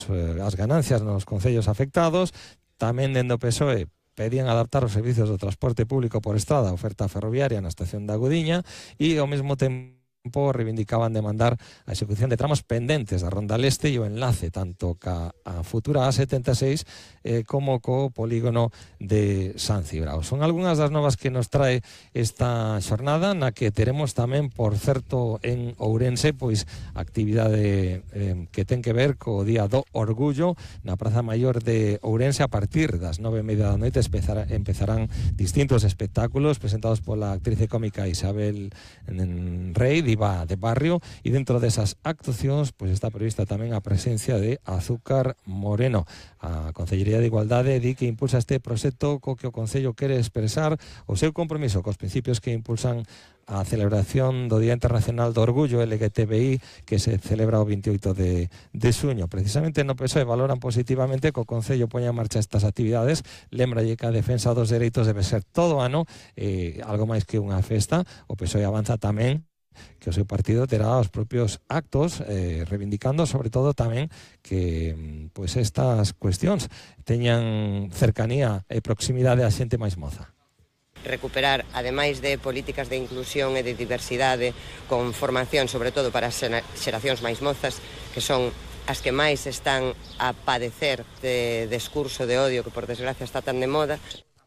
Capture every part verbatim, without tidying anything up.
eh, as ganancias nos concellos afectados. Tamén dende o P S O E pedían adaptar os servizos do transporte público por estrada a oferta ferroviaria na estación da Gudiña e ao mesmo tempo reivindicaban demandar a execución de tramos pendentes da Ronda Leste e o enlace tanto ca a futura A setenta e seis eh, como co polígono de San Cibrao. Son algunhas das novas que nos trae esta xornada, na que teremos tamén, por certo, en Ourense, pois actividade eh, que ten que ver co Día do Orgullo na Praza Maior de Ourense. A partir das nove e media da noite empezar, empezarán distintos espectáculos presentados pola actriz e cómica Isabel Rey, diva de barrio, e dentro desas actuacións pois está prevista tamén a presencia de Azúcar Moreno. A Concellería de Igualdade di que impulsa este proxecto co que o Concello quere expresar o seu compromiso cos principios que impulsan a celebración do Día Internacional do Orgullo L G T B I, que se celebra o veintioito de xuño. Precisamente no P S O E valoran positivamente que o Concello poña en marcha estas actividades. Lembralle que a defensa dos dereitos debe ser todo ano, eh, algo máis que unha festa. O P S O E avanza tamén que o seu partido terá os propios actos eh, reivindicando sobre todo tamén que pois estas cuestións teñan cercanía e proximidade á xente máis moza. Recuperar, ademais de políticas de inclusión e de diversidade, con formación sobre todo para as xeracións máis mozas, que son as que máis están a padecer de discurso de odio que por desgracia está tan de moda.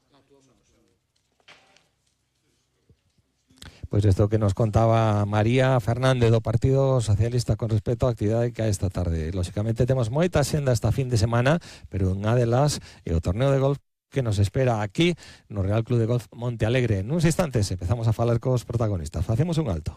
Pois isto que nos contaba María Fernández do Partido Socialista con respecto á actividade que hai esta tarde. Lóxicamente temos moita xenda esta fin de semana, pero unha delas é o torneo de golf que nos espera aquí no Real Club de Golf Monte Alegre. Nuns instantes empezamos a falar cos protagonistas. Facemos un alto.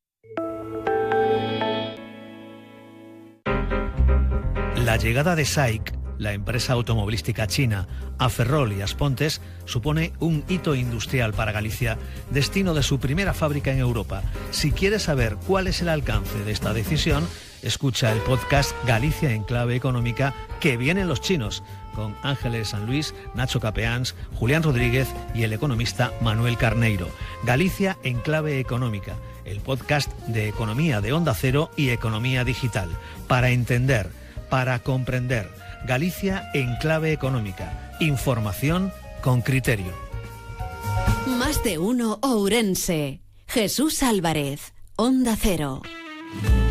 La llegada de S A I C, la empresa automovilística china, a Ferrol y As Pontes, supone un hito industrial para Galicia, destino de su primera fábrica en Europa. Si quieres saber cuál es el alcance de esta decisión, escucha el podcast Galicia en Clave Económica, que vienen los chinos, con Ángeles San Luis, Nacho Capeáns, Julián Rodríguez y el economista Manuel Carneiro. Galicia en Clave Económica, el podcast de economía de Onda Cero y economía digital, para entender, para comprender. Galicia en Clave Económica. Información con criterio. Más de uno Ourense. Jesús Álvarez, Onda Cero.